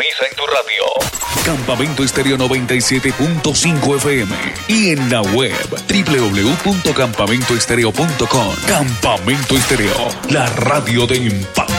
sintoniza en tu radio. Campamento Estéreo 97.5 FM y en la web www.campamentoestereo.com. Campamento Estéreo, la radio de impacto.